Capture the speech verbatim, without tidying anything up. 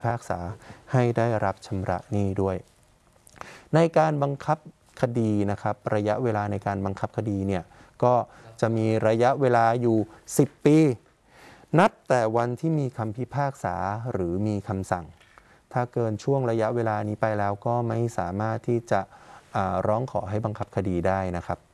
พิพากษาให้ได้รับชำระหนี้ด้วยในการบังคับคดีนะครับระยะเวลาในการบังคับคดีเนี่ยก็จะมีระยะเวลาอยู่สิบปีนับแต่วันที่มีคำพิพากษาหรือมีคำสั่งถ้าเกินช่วงระยะเวลานี้ไปแล้วก็ไม่สามารถที่จะร้องขอให้บังคับคดีได้นะครับ